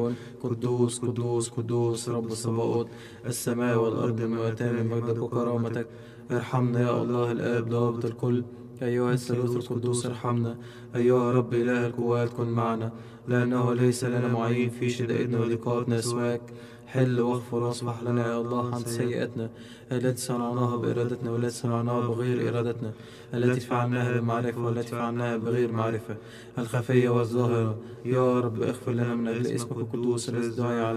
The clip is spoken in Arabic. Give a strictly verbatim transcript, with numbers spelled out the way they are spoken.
يقولون قدوس قدوس قدوس رب الصباؤوت، السماء والأرض ملوءتان من مجدك وكرامتك. ارحمنا يا الله الآب ضابط الكل، أيها الثالوث القدوس ارحمنا. أيها رب إله القوات كن معنا، لأنه ليس لنا معين في شدائدنا وضيقاتنا سواك. حل واغفر واصفح لنا يا الله عن سيئاتنا التي صنعناها بإرادتنا والتي صنعناها بغير إرادتنا، التي فعلناها بمعرفة والتي فعلناها بغير معرفة، الخفية والظاهرة. يا رب اغفر لنا من أجل اسمك القدوس الذي دعي على